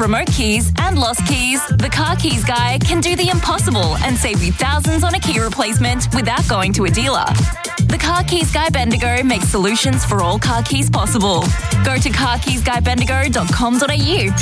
remote keys and lost keys, the Car Keys Guy can do the impossible and save you thousands on a key replacement without going to a dealer. The Car Keys Guy Bendigo makes solutions for all car keys possible. Go to carkeysguybendigo.com.au.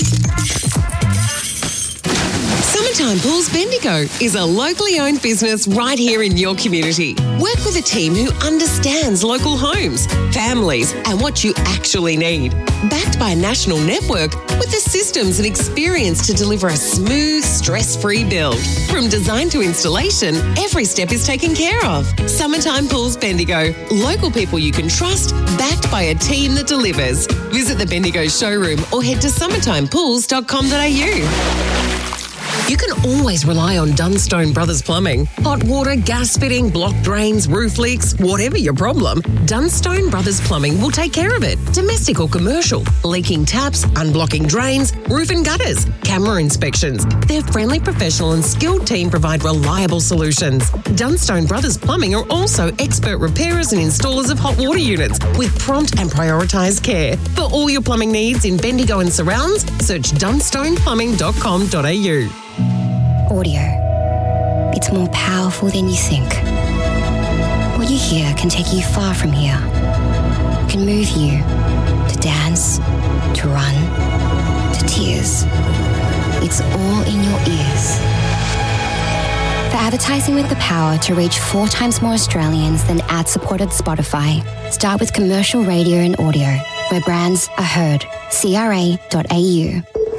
Summertime Pools Bendigo is a locally owned business right here in your community. Work with a team who understands local homes, families, and what you actually need. Backed by a national network with the systems and experience to deliver a smooth, stress-free build. From design to installation, every step is taken care of. Summertime Pools Bendigo. Local people you can trust, backed by a team that delivers. Visit the Bendigo showroom or head to summertimepools.com.au. You can always rely on Dunstone Brothers Plumbing. Hot water, gas fitting, block drains, roof leaks, whatever your problem, Dunstone Brothers Plumbing will take care of it. Domestic or commercial, leaking taps, unblocking drains, roof and gutters, camera inspections. Their friendly, professional and skilled team provide reliable solutions. Dunstone Brothers Plumbing are also expert repairers and installers of hot water units with prompt and prioritised care. For all your plumbing needs in Bendigo and surrounds, search dunstoneplumbing.com.au. Audio. It's more powerful than you think. What you hear can take you far from here. It can move you to dance, to run, to tears. It's all in your ears. For advertising with the power to reach 4 times more Australians than ad-supported Spotify, start with commercial radio and audio, where brands are heard. CRA.au.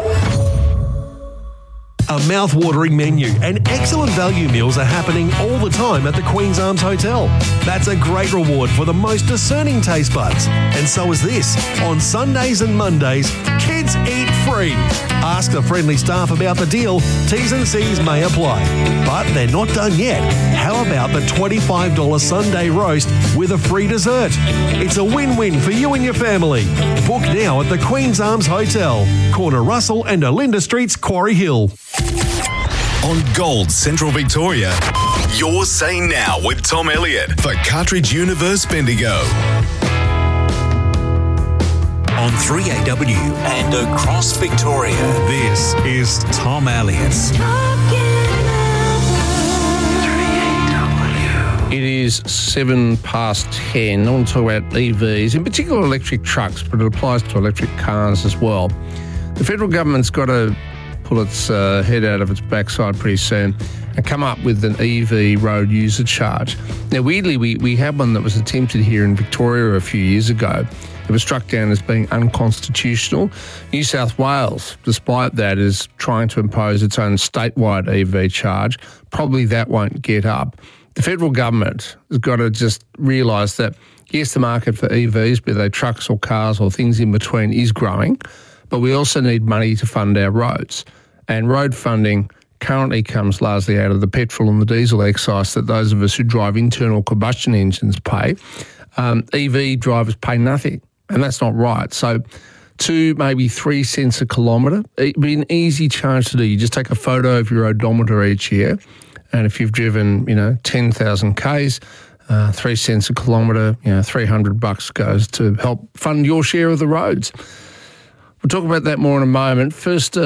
A mouth-watering menu and excellent value meals are happening all the time at the Queen's Arms Hotel. That's a great reward for the most discerning taste buds. And so is this. On Sundays and Mondays, kids eat free. Ask the friendly staff about the deal. T's and C's may apply. But they're not done yet. How about the $25 Sunday roast with a free dessert? It's a win-win for you and your family. Book now at the Queen's Arms Hotel, corner Russell and Olinda Streets, Quarry Hill. On Gold Central Victoria, you're saying now with Tom Elliott for Cartridge Universe Bendigo. On 3AW and across Victoria, this is Tom Elliott. It is 10:07. I want to talk about EVs, in particular electric trucks, but it applies to electric cars as well. The federal government's got to pull its head out of its backside pretty soon and come up with an EV road user charge. Now, weirdly, we had one that was attempted here in Victoria a few years ago. It was struck down as being unconstitutional. New South Wales, despite that, is trying to impose its own statewide EV charge. Probably that won't get up. The federal government has got to just realise that, yes, the market for EVs, be they trucks or cars or things in between, is growing, but we also need money to fund our roads. And road funding currently comes largely out of the petrol and the diesel excise that those of us who drive internal combustion engines pay. EV drivers pay nothing, and that's not right. So 2, maybe 3 cents a kilometre, it'd be an easy charge to do. You just take a photo of your odometer each year, and if you've driven, 10,000 Ks, 3 cents a kilometre, $300 goes to help fund your share of the roads. We'll talk about that more in a moment. First,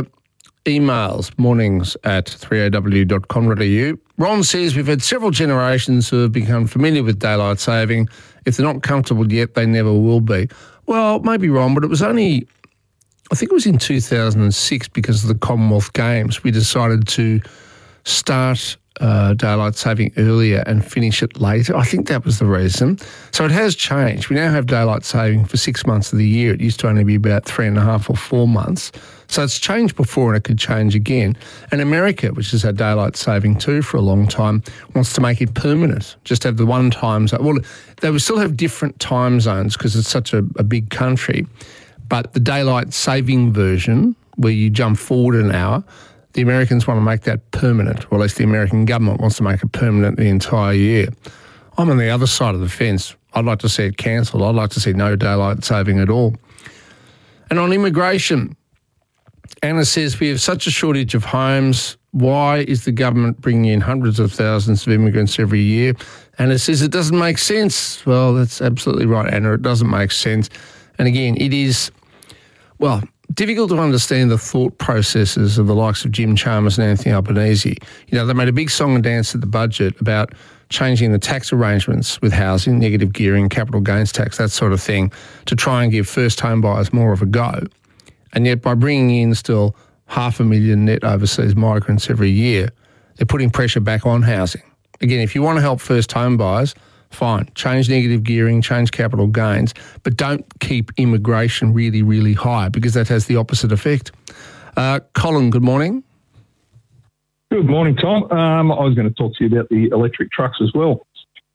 emails, mornings at 3aw.com.au. Ron says we've had several generations who have become familiar with daylight saving. If they're not comfortable yet, they never will be. Well, maybe Ron, but it was only, I think it was in 2006 because of the Commonwealth Games, we decided to start daylight saving earlier and finish it later. I think that was the reason. So it has changed. We now have daylight saving for 6 months of the year. It used to only be about 3.5 or 4 months. So it's changed before and it could change again. And America, which has had daylight saving too for a long time, wants to make it permanent. Just have the one time zone. Well, they will still have different time zones because it's such a big country. But the daylight saving version, where you jump forward an hour, the Americans want to make that permanent, or at least the American government wants to make it permanent the entire year. I'm on the other side of the fence. I'd like to see it cancelled. I'd like to see no daylight saving at all. And on immigration, Anna says we have such a shortage of homes. Why is the government bringing in hundreds of thousands of immigrants every year? Anna says it doesn't make sense. Well, that's absolutely right, Anna. It doesn't make sense. And again, it is, well, difficult to understand the thought processes of the likes of Jim Chalmers and Anthony Albanese. You know, they made a big song and dance at the budget about changing the tax arrangements with housing, negative gearing, capital gains tax, that sort of thing, to try and give first home buyers more of a go. And yet by bringing in still 500,000 net overseas migrants every year, they're putting pressure back on housing. Again, if you want to help first home buyers, fine, change negative gearing, change capital gains, but don't keep immigration really, really high because that has the opposite effect. Colin, good morning. Good morning, Tom. I was going to talk to you about the electric trucks as well.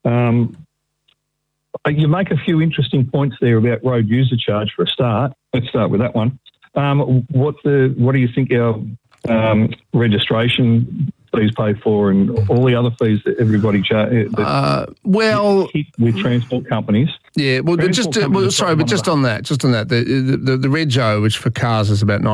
You make a few interesting points there about road user charge for a start. Let's start with that one. What do you think our registration fees pay for, and all the other fees that everybody charges with transport companies? Yeah, well, just on that, the Rego, which for cars is about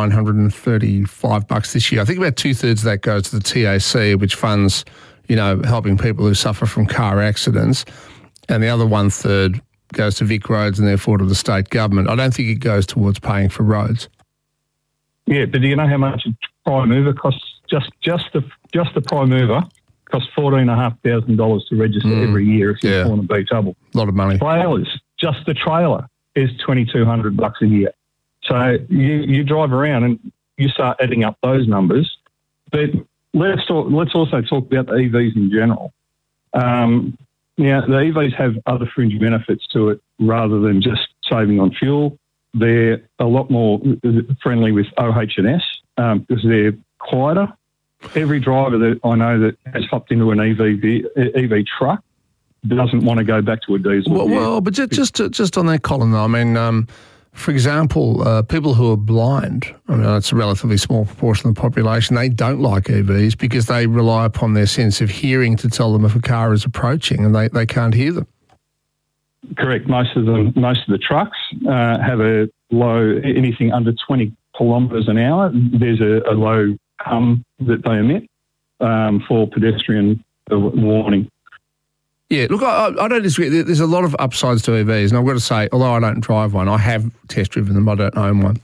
$935 this year. I think about 2/3 of that goes to the TAC, which funds, helping people who suffer from car accidents, and the other 1/3 goes to Vic Roads and therefore to the state government. I don't think it goes towards paying for roads. Yeah, but do you know how much a prime mover costs? Just the prime mover costs $14,500 to register every year if you're born in B double. A lot of money. Trailers, just the trailer is $2,200 a year. So you drive around and you start adding up those numbers. But let's also talk about the EVs in general. The EVs have other fringe benefits to it rather than just saving on fuel. They're a lot more friendly with OH&S because they're quieter. Every driver that I know that has hopped into an EV truck doesn't want to go back to a diesel. Well, but just on that, Colin, though, I mean, for example, people who are blind, I mean, it's a relatively small proportion of the population, they don't like EVs because they rely upon their sense of hearing to tell them if a car is approaching, and they can't hear them. Correct. Most of the trucks have a low, anything under 20 kilometres an hour. There's a low hum that they emit for pedestrian warning. Yeah, look, I don't disagree. There's a lot of upsides to EVs, and I've got to say, although I don't drive one, I have test driven them, I don't own one.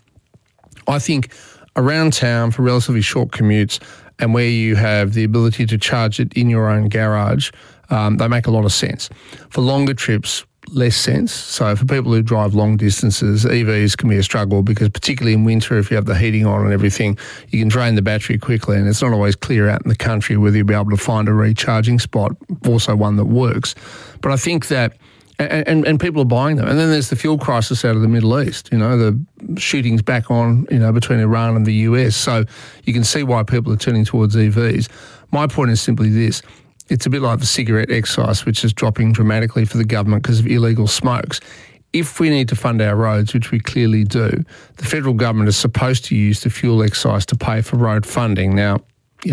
I think around town for relatively short commutes and where you have the ability to charge it in your own garage, they make a lot of sense. For longer trips, less sense. So for people who drive long distances, EVs can be a struggle because particularly in winter, if you have the heating on and everything, you can drain the battery quickly, and it's not always clear out in the country whether you'll be able to find a recharging spot, also one that works. But I think that, and people are buying them. And then there's the fuel crisis out of the Middle East, the shootings back on, between Iran and the US. So you can see why people are turning towards EVs. My point is simply this. It's a bit like the cigarette excise, which is dropping dramatically for the government because of illegal smokes. If we need to fund our roads, which we clearly do, the federal government is supposed to use the fuel excise to pay for road funding. Now,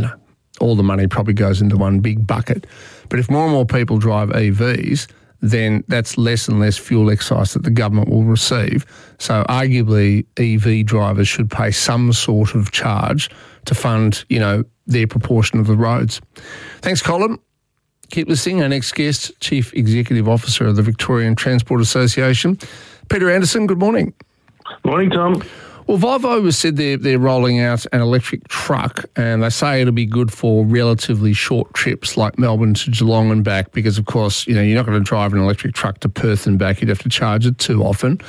all the money probably goes into one big bucket. But if more and more people drive EVs, then that's less and less fuel excise that the government will receive. So arguably EV drivers should pay some sort of charge to fund, their proportion of the roads. Thanks, Colin. Keep listening. Our next guest, Chief Executive Officer of the Victorian Transport Association, Peter Anderson. Good morning. Morning, Tom. Well, Volvo has said they're rolling out an electric truck, and they say it'll be good for relatively short trips like Melbourne to Geelong and back because, of course, you're not going to drive an electric truck to Perth and back. You'd have to charge it too often.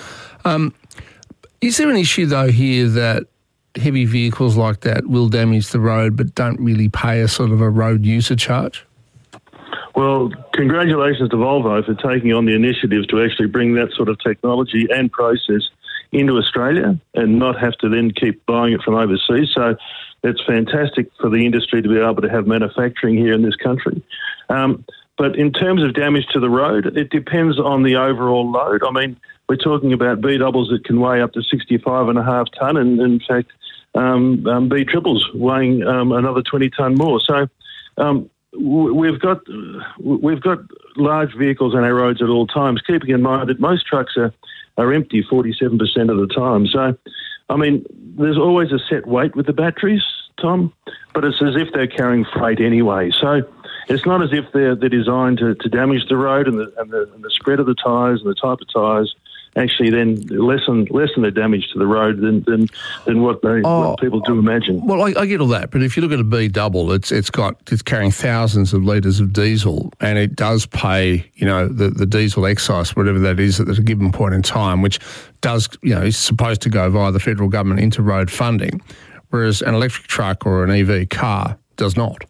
Is there an issue, though, here that heavy vehicles like that will damage the road but don't really pay a sort of a road user charge? Well, congratulations to Volvo for taking on the initiative to actually bring that sort of technology and process into Australia and not have to then keep buying it from overseas. So it's fantastic for the industry to be able to have manufacturing here in this country. But in terms of damage to the road, it depends on the overall load. I mean, we're talking about B doubles that can weigh up to 65.5 tonne, and in fact, B triples weighing another 20 tonne more. So we've got large vehicles on our roads at all times, keeping in mind that most trucks are empty 47% of the time. So, I mean, there's always a set weight with the batteries, Tom, but it's as if they're carrying freight anyway. So it's not as if they're designed to damage the road and the spread of the tyres and the type of tyres actually then lessen the damage to the road than what people do imagine. Well, I get all that, but if you look at a B double, it's carrying thousands of litres of diesel, and it does pay, the diesel excise, whatever that is, at a given point in time, which does, is supposed to go via the federal government into road funding, whereas an electric truck or an EV car does not.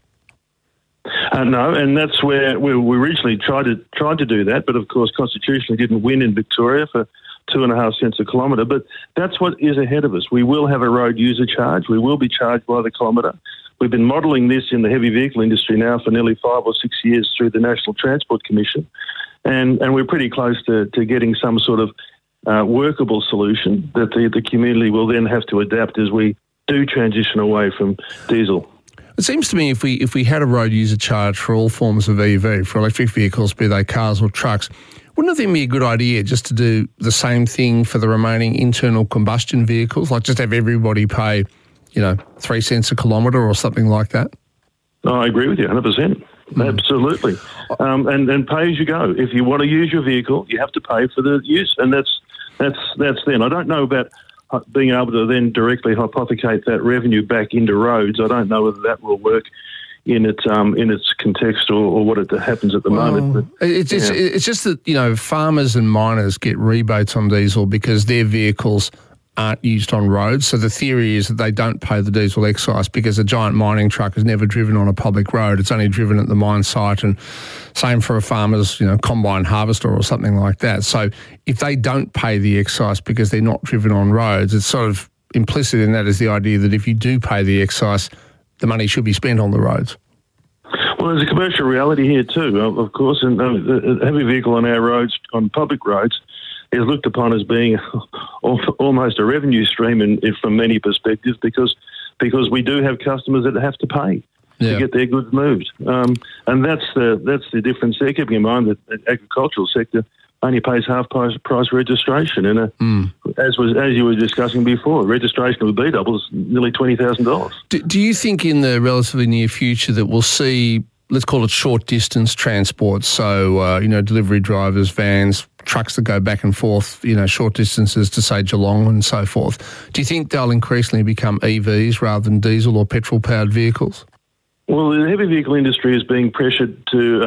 No, and that's where we originally tried to do that, but of course constitutionally didn't win in Victoria for 2.5 cents a kilometre. But that's what is ahead of us. We will have a road user charge. We will be charged by the kilometre. We've been modelling this in the heavy vehicle industry now for nearly 5 or 6 years through the National Transport Commission, and we're pretty close to getting some sort of workable solution that the community will then have to adapt as we do transition away from diesel. It seems to me if we had a road user charge for all forms of EV, for electric vehicles, be they cars or trucks, wouldn't it be a good idea just to do the same thing for the remaining internal combustion vehicles, like just have everybody pay, 3 cents a kilometre or something like that? Oh, I agree with you 100%. Absolutely. And pay as you go. If you want to use your vehicle, you have to pay for the use, and that's then. I don't know about being able to then directly hypothecate that revenue back into roads. I don't know whether that will work in its context or what it happens at the moment. But, it's just that, farmers and miners get rebates on diesel because their vehicles aren't used on roads. So the theory is that they don't pay the diesel excise because a giant mining truck is never driven on a public road. It's only driven at the mine site, and same for a farmer's, combine harvester or something like that. So if they don't pay the excise because they're not driven on roads, it's sort of implicit in that is the idea that if you do pay the excise, the money should be spent on the roads. Well, there's a commercial reality here too, of course, and a heavy vehicle on our roads, on public roads, is looked upon as being almost a revenue stream from many perspectives because we do have customers that have to pay to get their goods moved, and that's the difference there. Keeping in mind that the agricultural sector only pays half price registration, and as you were discussing before, registration of a B double is nearly $20,000. Do you think in the relatively near future that we'll see, let's call it short distance transport, so delivery drivers, vans, trucks that go back and forth, short distances to say Geelong and so forth? Do you think they'll increasingly become EVs rather than diesel or petrol powered vehicles? Well, the heavy vehicle industry is being pressured to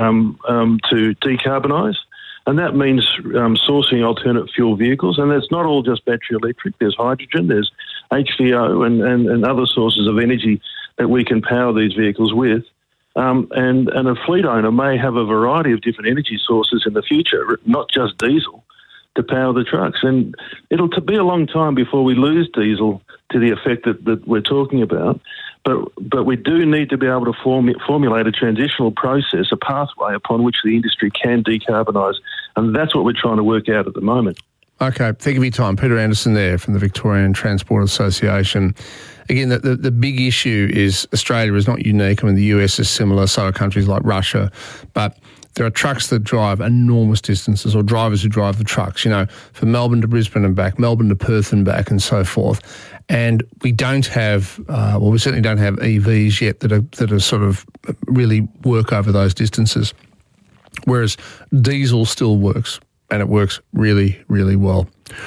decarbonise, and that means sourcing alternate fuel vehicles. And it's not all just battery electric. There's hydrogen, there's HVO and other sources of energy that we can power these vehicles with. And a fleet owner may have a variety of different energy sources in the future, not just diesel, to power the trucks. And it'll be a long time before we lose diesel to the effect that we're talking about. But we do need to be able to formulate a transitional process, a pathway upon which the industry can decarbonise. And that's what we're trying to work out at the moment. Okay, thank you for your time. Peter Anderson there from the Victorian Transport Association. Again, the big issue is Australia is not unique. I mean, the US is similar, so are countries like Russia. But there are trucks that drive enormous distances, or drivers who drive the trucks, from Melbourne to Brisbane and back, Melbourne to Perth and back, and so forth. And we don't have, we certainly don't have EVs yet that are sort of really work over those distances. Whereas diesel still works, and it works really, really well.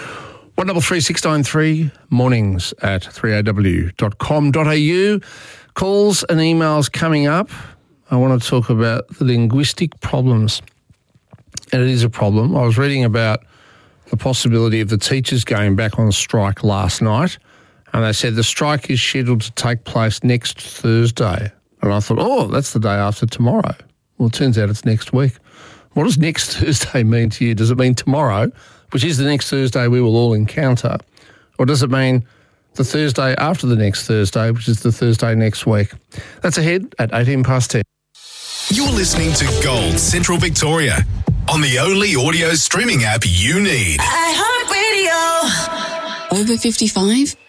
133693 mornings at 3aw.com.au. Calls and emails coming up. I want to talk about the linguistic problems. And it is a problem. I was reading about the possibility of the teachers going back on strike last night, and they said the strike is scheduled to take place next Thursday. And I thought, that's the day after tomorrow. Well, it turns out it's next week. What does next Thursday mean to you? Does it mean tomorrow, which is the next Thursday we will all encounter? Or does it mean the Thursday after the next Thursday, which is the Thursday next week? That's ahead at 10:10. You're listening to Gold Central Victoria on the only audio streaming app you need. iHeartRadio. Over 55?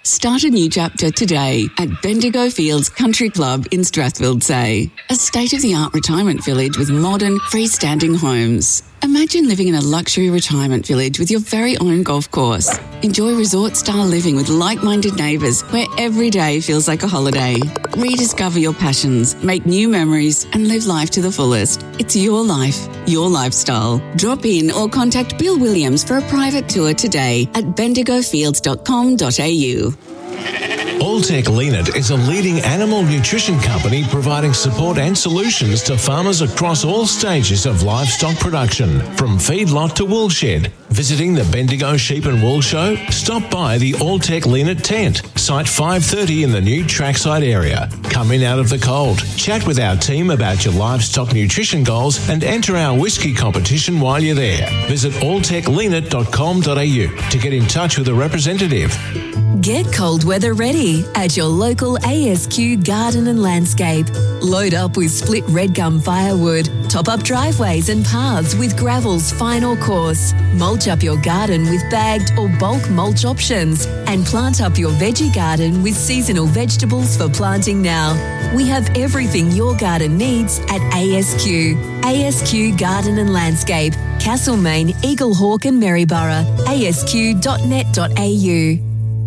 Start a new chapter today at Bendigo Fields Country Club in Strathfield Say, a state-of-the-art retirement village with modern, freestanding homes. Imagine living in a luxury retirement village with your very own golf course. Enjoy resort-style living with like-minded neighbours where every day feels like a holiday. Rediscover your passions, make new memories and live life to the fullest. It's your life, your lifestyle. Drop in or contact Bill Williams for a private tour today at bendigofields.com.au. Alltech Leanit is a leading animal nutrition company providing support and solutions to farmers across all stages of livestock production, from feedlot to woolshed. Visiting the Bendigo Sheep and Wool Show? Stop by the Alltech Leanit tent, site 530 in the new trackside area. Come in out of the cold, chat with our team about your livestock nutrition goals and enter our whiskey competition while you're there. Visit alltechleanit.com.au to get in touch with a representative. Get cold weather ready at your local ASQ Garden and Landscape. Load up with split red gum firewood, top up driveways and paths with gravel's fine or coarse, mulch up your garden with bagged or bulk mulch options, and plant up your veggie garden with seasonal vegetables for planting now. We have everything your garden needs at ASQ. ASQ Garden and Landscape, Castlemaine, Eaglehawk and Maryborough. asq.net.au.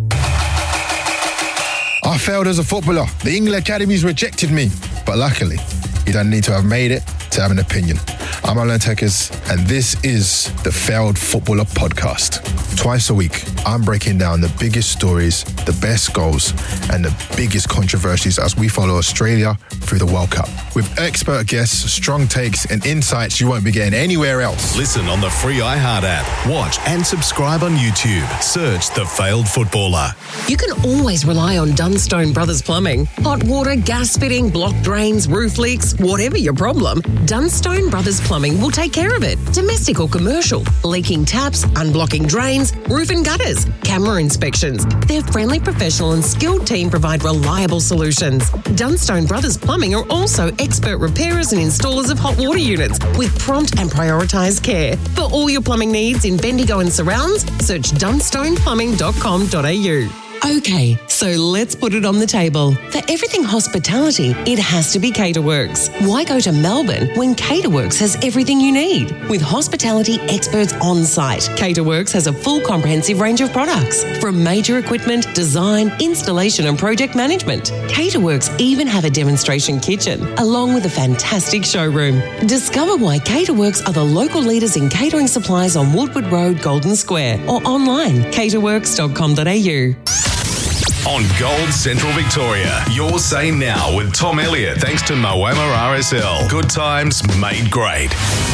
I failed as a footballer. The England academies rejected me. But luckily, you don't need to have made it to have an opinion. I'm Alan Tekers, and this is the Failed Footballer Podcast. Twice a week, I'm breaking down the biggest stories, the best goals, and the biggest controversies as we follow Australia through the World Cup. With expert guests, strong takes, and insights you won't be getting anywhere else. Listen on the free iHeart app. Watch and subscribe on YouTube. Search The Failed Footballer. You can always rely on Dunstone Brothers Plumbing. Hot water, gas fitting, blocked drains, roof leaks, whatever your problem, Dunstone Brothers Plumbing will take care of it. Domestic or commercial, leaking taps, unblocking drains, roof and gutters, camera inspections. Their friendly, professional and skilled team provide reliable solutions. Dunstone Brothers Plumbing are also expert repairers and installers of hot water units with prompt and prioritised care. For all your plumbing needs in Bendigo and surrounds, search dunstoneplumbing.com.au. Okay, so let's put it on the table. For everything hospitality, it has to be Caterworks. Why go to Melbourne when Caterworks has everything you need? With hospitality experts on site, Caterworks has a full comprehensive range of products, from major equipment, design, installation and project management. Caterworks even have a demonstration kitchen, along with a fantastic showroom. Discover why Caterworks are the local leaders in catering supplies on Woodward Road, Golden Square, or online, caterworks.com.au. On Gold Central Victoria, Your Say Now with Tom Elliott. Thanks to Moama RSL. Good times made great.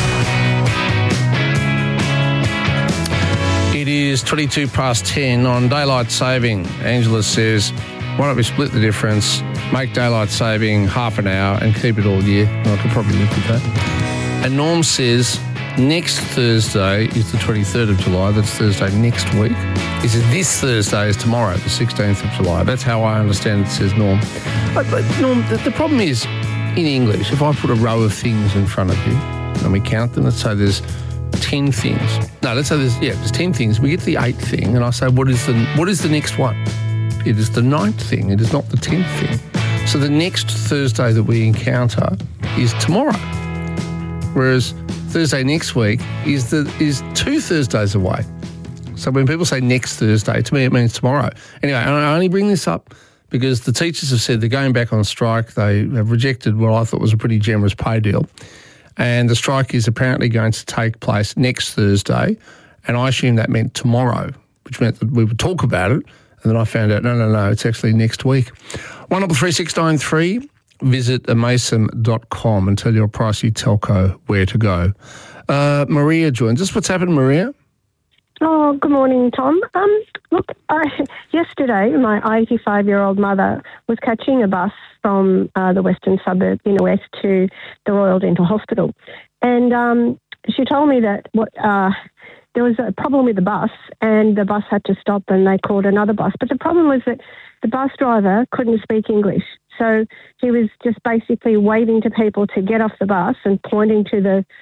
It is 22 past 10 on daylight saving. Angela says, why don't we split the difference, make daylight saving half an hour and keep it all year? Well, I could probably live with that. And Norm says, next Thursday is the 23rd of July. That's Thursday next week. He says this Thursday is tomorrow, the 16th of July. That's how I understand it, says Norm. But Norm, the problem is, in English, if I put a row of things in front of you and we count them, let's say there's 10 things. No, let's say there's 10 things. We get to the 8th thing and I say, what is the next one? It is the 9th thing. It is not the 10th thing. So the next Thursday that we encounter is tomorrow. Whereas Thursday next week is 2 Thursdays away. So when people say next Thursday, to me it means tomorrow. Anyway, I only bring this up because the teachers have said they're going back on strike. They have rejected what I thought was a pretty generous pay deal. And the strike is apparently going to take place next Thursday. And I assumed that meant tomorrow, which meant that we would talk about it. And then I found out, no, it's actually next week. 133 visit amasem.com and tell your pricey telco where to go. Maria joins us. What's happened, Maria? Oh, good morning, Tom. Look, yesterday my 85-year-old mother was catching a bus from the western suburb in the west to the Royal Dental Hospital. And she told me that there was a problem with the bus and the bus had to stop and they called another bus. But the problem was that the bus driver couldn't speak English. So he was just basically waving to people to get off the bus and pointing to the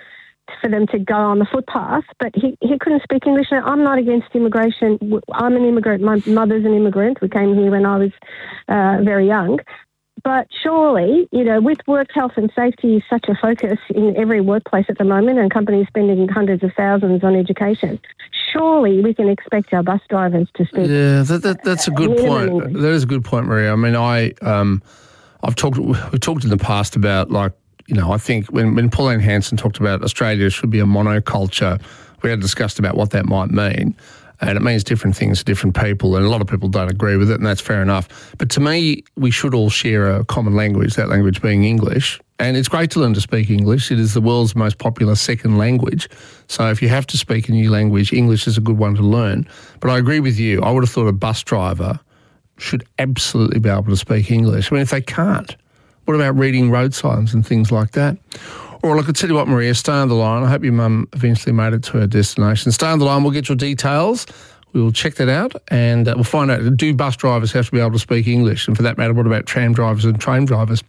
for them to go on the footpath, but he couldn't speak English. Now, I'm not against immigration. I'm an immigrant. My mother's an immigrant. We came here when I was very young. But surely, with work health and safety such a focus in every workplace at the moment and companies spending hundreds of thousands on education, surely we can expect our bus drivers to speak. Yeah, that's a good point. That is a good point, Maria. I mean, we've talked in the past about, like, I think when Pauline Hanson talked about Australia should be a monoculture, we had discussed about what that might mean. And it means different things to different people, and a lot of people don't agree with it, and that's fair enough. But to me, we should all share a common language, that language being English. And it's great to learn to speak English. It is the world's most popular second language. So if you have to speak a new language, English is a good one to learn. But I agree with you. I would have thought a bus driver should absolutely be able to speak English. I mean, if they can't, what about reading road signs and things like that? Or look, I tell you what, Maria, stay on the line. I hope your mum eventually made it to her destination. Stay on the line. We'll get your details. We will check that out, and we'll find out, do bus drivers have to be able to speak English? And for that matter, what about tram drivers and train drivers?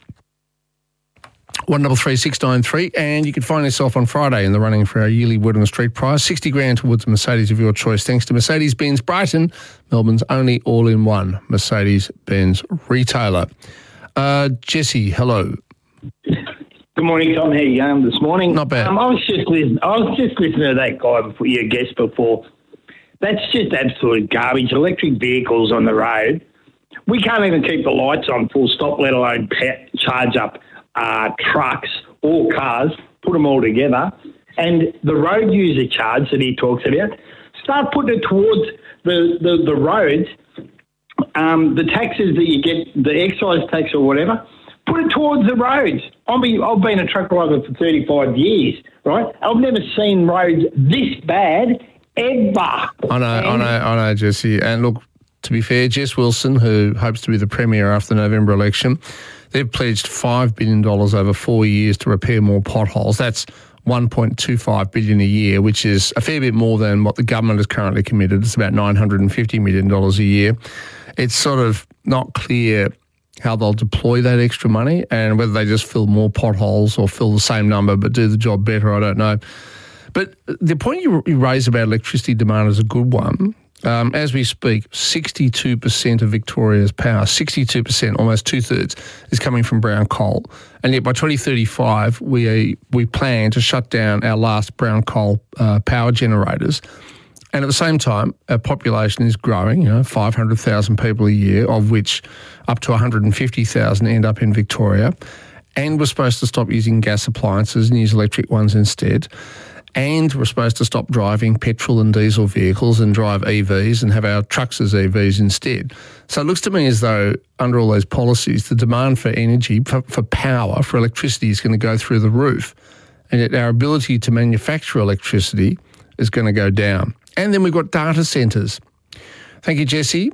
133693, and you can find yourself on Friday in the running for our yearly Word on the Street prize, 60 grand towards a Mercedes of your choice, thanks to Mercedes-Benz Brighton, Melbourne's only all-in-one Mercedes-Benz retailer. Jesse, hello. Good morning, Tom. How you going this morning? Not bad. I was just listening to that guy before, your guest before. That's just absolute garbage. Electric vehicles on the road. We can't even keep the lights on full stop, let alone charge up trucks or cars, put them all together. And the road user charge that he talks about, start putting it towards the roads, the taxes that you get, the excise tax or whatever, put it towards the roads. I've been a truck driver for 35 years, right? I've never seen roads this bad ever. I know, Jesse. And look, to be fair, Jess Wilson, who hopes to be the Premier after the November election, they've pledged $5 billion over 4 years to repair more potholes. That's $1.25 billion a year, which is a fair bit more than what the government is currently committed. It's about $950 million a year. It's sort of not clear how they'll deploy that extra money, and whether they just fill more potholes or fill the same number but do the job better, I don't know. But the point you raise about electricity demand is a good one. As we speak, 62% of Victoria's power, 62%, almost two-thirds, is coming from brown coal. And yet by 2035, we plan to shut down our last brown coal power generators. And at the same time, our population is growing, 500,000 people a year, of which up to 150,000 end up in Victoria. And we're supposed to stop using gas appliances and use electric ones instead. And we're supposed to stop driving petrol and diesel vehicles and drive EVs and have our trucks as EVs instead. So it looks to me as though under all those policies, the demand for energy, for power, for electricity is going to go through the roof. And yet our ability to manufacture electricity is going to go down. And then we've got data centres. Thank you, Jesse.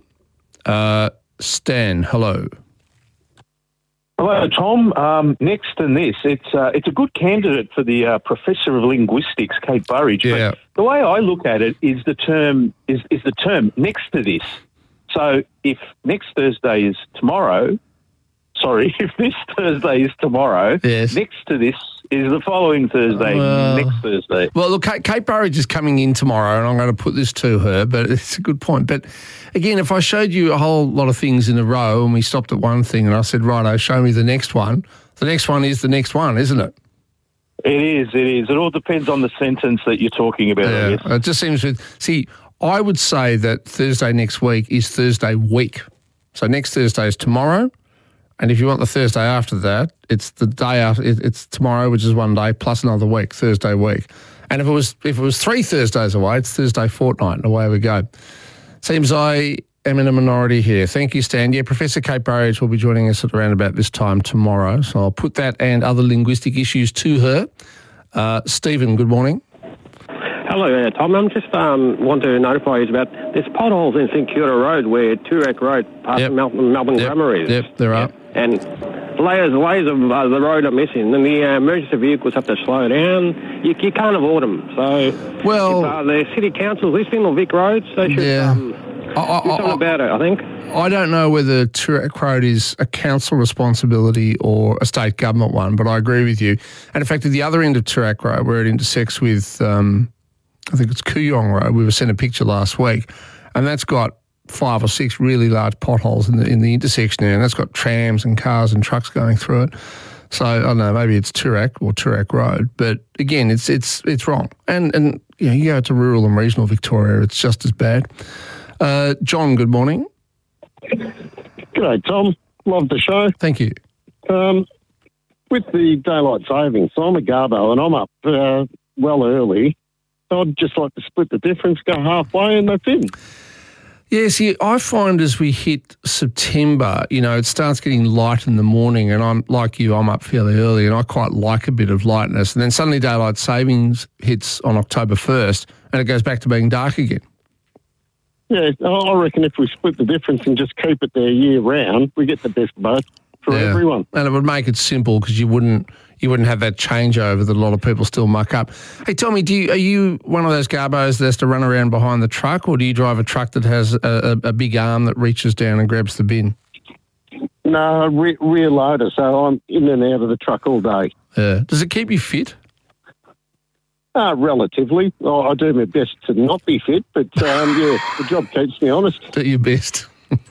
Stan, hello. Hello, Tom. Next in this, it's a good candidate for the Professor of Linguistics, Kate Burridge. Yeah. But the way I look at it is the term next to this. So if next Thursday is tomorrow, if this Thursday is tomorrow, yes. Next to this is the following Thursday, next Thursday. Well, look, Kate Burridge is coming in tomorrow, and I'm going to put this to her, but it's a good point. But again, if I showed you a whole lot of things in a row and we stopped at one thing and I said, righto, show me the next one is the next one, isn't it? It is. It all depends on the sentence that you're talking about. Yeah, it just seems I would say that Thursday next week is Thursday week. So next Thursday is tomorrow. And if you want the Thursday after that, it's the day after. It's tomorrow, which is one day, plus another week, Thursday week. And if it was 3 Thursdays away, it's Thursday fortnight, and away we go. Seems I am in a minority here. Thank you, Stan. Yeah, Professor Kate Burridge will be joining us at around about this time tomorrow. So I'll put that and other linguistic issues to her. Stephen, good morning. Hello, Tom. I'm just want to notify you about there's potholes in St Kilda Road where Toorak Road past Melbourne Grammar is. Yep, there are. And layers of the road are missing, and the emergency vehicles have to slow down. You can't avoid them. So, well, if the city council's listening, or Vic Roads, they should something about it, I think. I don't know whether Toorak Road is a council responsibility or a state government one, but I agree with you. And in fact, at the other end of Toorak Road, where it intersects with, I think it's Kooyong Road, we were sent a picture last week, and that's got 5 or 6 really large potholes in the intersection there, and that's got trams and cars and trucks going through it. So I don't know, maybe it's Toorak or Toorak Road, but again, it's wrong. And you go to rural and regional Victoria, it's just as bad. John, good morning. G'day, Tom. Love the show. Thank you. With the daylight savings, so I'm a Garbo and I'm up well early. I'd just like to split the difference, go halfway, and that's it. Yeah, see, I find as we hit September, it starts getting light in the morning, and I'm like you, I'm up fairly early, and I quite like a bit of lightness. And then suddenly daylight savings hits on October 1st, and it goes back to being dark again. Yeah, I reckon if we split the difference and just keep it there year round, we get the best of both for everyone. And it would make it simple because you wouldn't have that changeover that a lot of people still muck up. Hey, tell me, are you one of those garbos that has to run around behind the truck, or do you drive a truck that has a big arm that reaches down and grabs the bin? No, rear loader, so I'm in and out of the truck all day. Yeah. Does it keep you fit? Relatively. I do my best to not be fit, but the job keeps me honest. Do your best.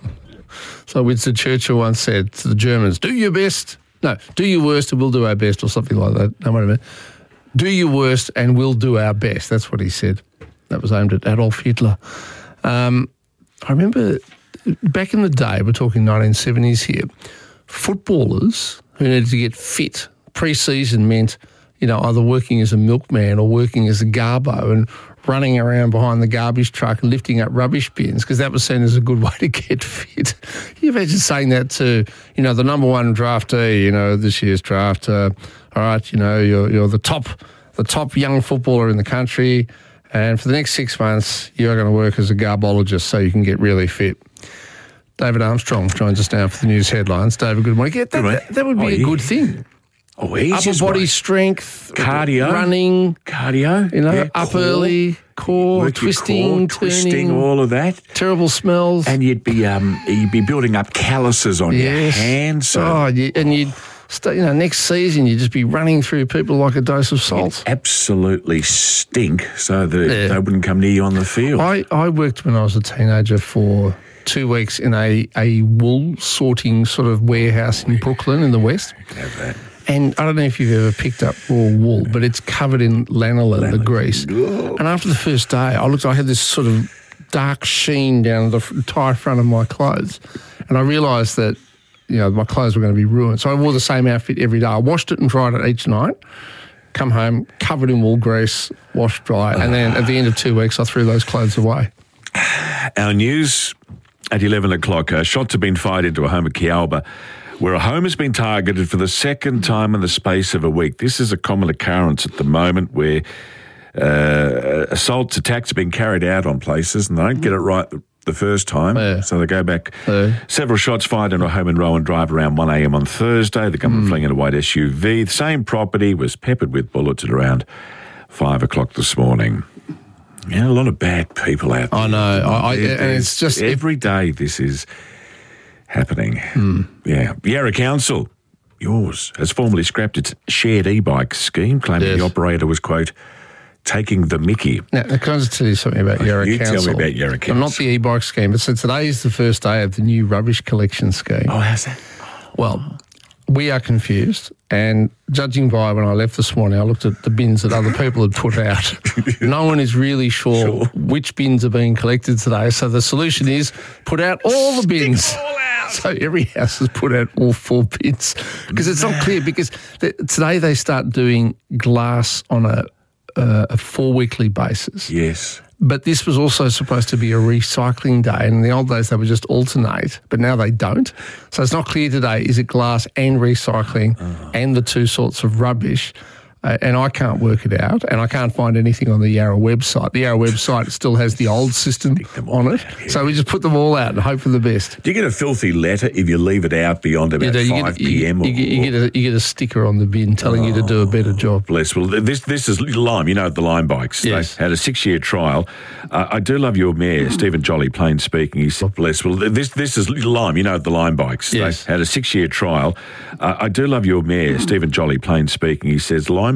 So Winston Churchill once said to the Germans, do your best. No, do your worst and we'll do our best, or something like that. No, wait a minute. Do your worst and we'll do our best. That's what he said. That was aimed at Adolf Hitler. I remember back in the day, we're talking 1970s here, footballers who needed to get fit pre-season meant, either working as a milkman or working as a garbo and running around behind the garbage truck and lifting up rubbish bins, because that was seen as a good way to get fit. Can you imagine saying that to, the number one draftee, this year's draft, all right, you're the top young footballer in the country, and for the next 6 months, you're going to work as a garbologist so you can get really fit. David Armstrong joins us now for the news headlines. David, good morning. That would be a good thing. Oh, easy. Upper body strength, cardio, running, up early, core, twisting, turning, all of that. Terrible smells, and you'd be building up calluses on your hands. So. And you'd next season you'd just be running through people like a dose of salt. You'd absolutely stink, so that they wouldn't come near you on the field. I worked when I was a teenager for 2 weeks in a wool sorting sort of warehouse in Brooklyn in the West. Have that. And I don't know if you've ever picked up raw wool, but it's covered in lanolin, the grease. And after the first day, I had this sort of dark sheen down the entire front of my clothes. And I realised that, my clothes were going to be ruined. So I wore the same outfit every day. I washed it and dried it each night, come home, covered in wool grease, washed dry. And then at the end of 2 weeks, I threw those clothes away. Our news at 11 o'clock. Shots have been fired into a home at Kialba, where a home has been targeted for the second time in the space of a week. This is a common occurrence at the moment where assaults, attacks are being carried out on places and they don't get it right the first time, so they go back. Several shots fired into a home in Rowan Drive around 1 a.m. on Thursday. The gunman fleeing in a white SUV. The same property was peppered with bullets at around 5 o'clock this morning. Yeah, a lot of bad people out there. I know. And it's just... Every day this is happening. Yeah. Yarra Council, yours, has formally scrapped its shared e-bike scheme, claiming the operator was, quote, taking the mickey. Now, can I just tell you something about Yarra Council? You tell me about Yarra Council. Not the e-bike scheme, but so today is the first day of the new rubbish collection scheme. Oh, how's that? Well, we are confused, and judging by when I left this morning, I looked at the bins that other people had put out. No one is really sure which bins are being collected today, so the solution is put out all the bins. So every house has put out all 4 bins because it's not clear, because today they start doing glass on a 4-weekly basis. Yes. But this was also supposed to be a recycling day. And in the old days, they would just alternate, but now they don't. So it's not clear today, is it glass and recycling and the 2 sorts of rubbish? and I can't work it out, and I can't find anything on the Yarra website. The Yarra website still has the old system on it, so we just put them all out and hope for the best. Do you get a filthy letter if you leave it out beyond about 5 p.m? You get a sticker on the bin telling you to do a better job. Bless. Well, this is Lime. You know the Lime bikes. Yes. They had a 6-year trial. I do love your mayor, Stephen Jolly, plain speaking. He said, bless. Well, this is Lime. You know the Lime bikes. Yes. They had a 6-year trial. I do love your mayor, Stephen Jolly, plain speaking. He says, Lime